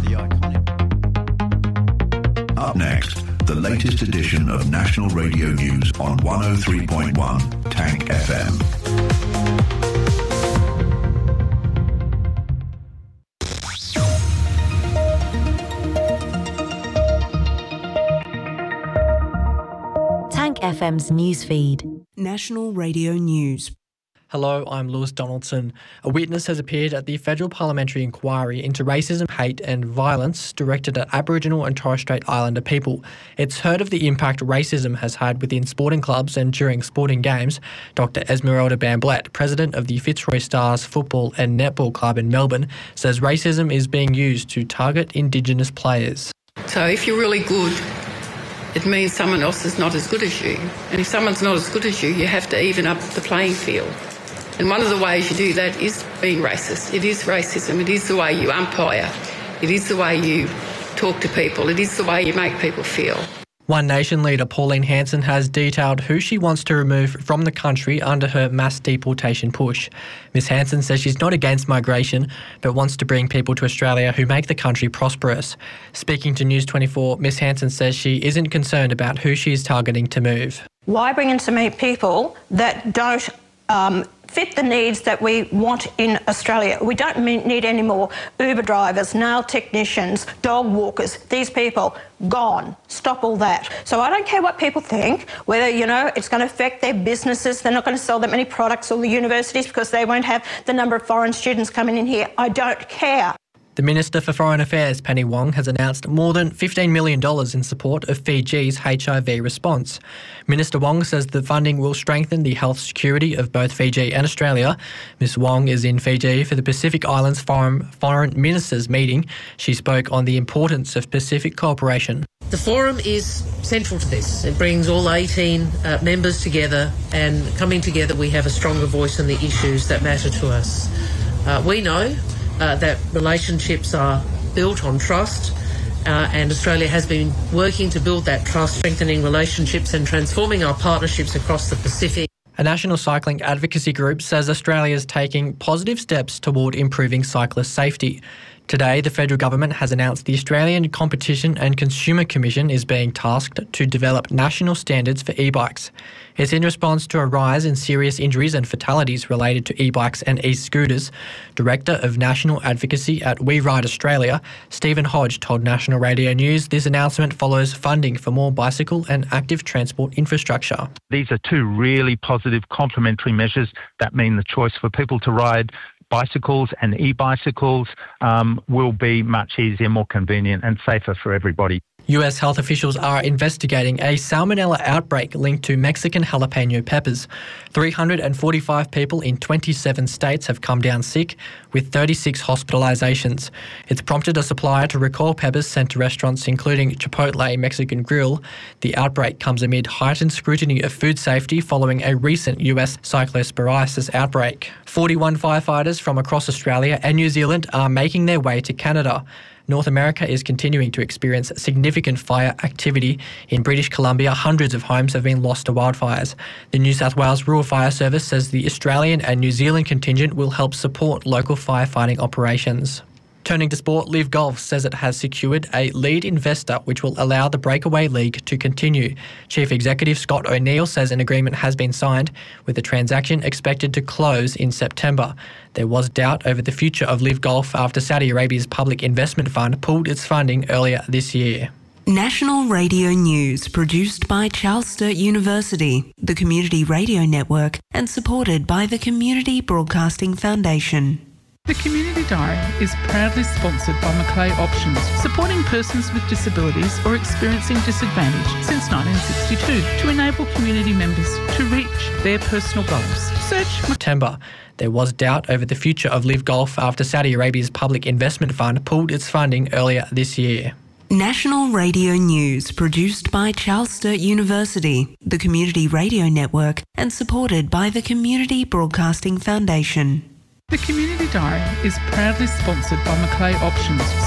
the iconic. Up next, the latest edition of National Radio News on 103.1 Tank FM. Tank FM's newsfeed. National Radio News. Hello, I'm Lewis Donaldson. A witness has appeared at the Federal Parliamentary Inquiry into racism, hate and violence directed at Aboriginal and Torres Strait Islander people. It's heard of the impact racism has had within sporting clubs and during sporting games. Dr Esmeralda Bamblett, president of the Fitzroy Stars Football and Netball Club in Melbourne, says racism is being used to target Indigenous players. So if you're really good, it means someone else is not as good as you. And if someone's not as good as you, you have to even up the playing field. And one of the ways you do that is being racist. It is racism. It is the way you umpire. It is the way you talk to people. It is the way you make people feel. One Nation leader Pauline Hanson has detailed who she wants to remove from the country under her mass deportation push. Ms Hanson says she's not against migration, but wants to bring people to Australia who make the country prosperous. Speaking to News 24, Ms Hanson says she isn't concerned about who she is targeting to move. Why bring in so many people that don't fit the needs that we want in Australia? We don't need any more Uber drivers, nail technicians, dog walkers. These people, gone. Stop all that. So I don't care what people think, whether, it's going to affect their businesses. They're not going to sell that many products, or the universities, because they won't have the number of foreign students coming in here. I don't care. The Minister for Foreign Affairs, Penny Wong, has announced more than $15 million in support of Fiji's HIV response. Minister Wong says the funding will strengthen the health security of both Fiji and Australia. Ms Wong is in Fiji for the Pacific Islands Foreign Ministers meeting. She spoke on the importance of Pacific cooperation. The forum is central to this. It brings all 18 members together, and coming together we have a stronger voice on the issues that matter to us. We know that relationships are built on trust, and Australia has been working to build that trust, strengthening relationships and transforming our partnerships across the Pacific. A national cycling advocacy group says Australia is taking positive steps toward improving cyclist safety. Today, the federal government has announced the Australian Competition and Consumer Commission is being tasked to develop national standards for e-bikes. It's in response to a rise in serious injuries and fatalities related to e-bikes and e-scooters. Director of National Advocacy at We Ride Australia, Stephen Hodge, told National Radio News this announcement follows funding for more bicycle and active transport infrastructure. These are two really positive complementary measures that mean the choice for people to ride bicycles and e-bicycles will be much easier, more convenient and safer for everybody. US health officials are investigating a salmonella outbreak linked to Mexican jalapeno peppers. 345 people in 27 states have come down sick, with 36 hospitalisations. It's prompted a supplier to recall peppers sent to restaurants including Chipotle Mexican Grill. The outbreak comes amid heightened scrutiny of food safety following a recent US cyclosporiasis outbreak. 41 firefighters from across Australia and New Zealand are making their way to Canada. North America is continuing to experience significant fire activity. In British Columbia, hundreds of homes have been lost to wildfires. The New South Wales Rural Fire Service says the Australian and New Zealand contingent will help support local firefighting operations. Turning to sport, Liv Golf says it has secured a lead investor which will allow the Breakaway League to continue. Chief Executive Scott O'Neill says an agreement has been signed, with the transaction expected to close in September. There was doubt over the future of Liv Golf after Saudi Arabia's Public Investment Fund pulled its funding earlier this year. National Radio News, produced by Charles Sturt University, the Community Radio Network, and supported by the Community Broadcasting Foundation. The Community Diary is proudly sponsored by Macleay Options, supporting persons with disabilities or experiencing disadvantage since 1962 to enable community members to reach their personal goals. Search September. There was doubt over the future of Liv Golf after Saudi Arabia's Public Investment Fund pulled its funding earlier this year. National Radio News, produced by Charles Sturt University, the Community Radio Network, and supported by the Community Broadcasting Foundation. The Community Diary is proudly sponsored by Macleay Options.